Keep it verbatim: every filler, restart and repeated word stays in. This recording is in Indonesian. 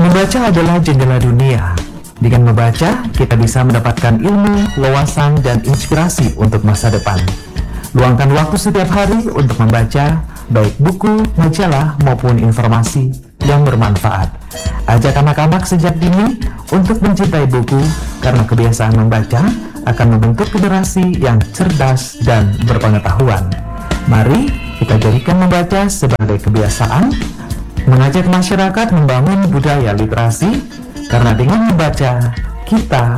Membaca adalah jendela dunia. Dengan membaca, kita bisa mendapatkan ilmu, wawasan, dan inspirasi untuk masa depan. Luangkan waktu setiap hari untuk membaca, baik buku, majalah, maupun informasi yang bermanfaat. Ajak anak-anak sejak dini untuk mencintai buku, karena kebiasaan membaca akan membentuk generasi yang cerdas dan berpengetahuan. Mari kita jadikan membaca sebagai kebiasaan, mengajak masyarakat membangun budaya literasi, karena dengan membaca, kita